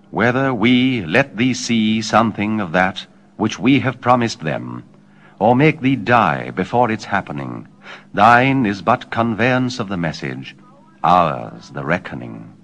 Whether we let thee see something of that which we have promised them, or make thee die before its happening, thine is but conveyance of the message, ours the reckoning.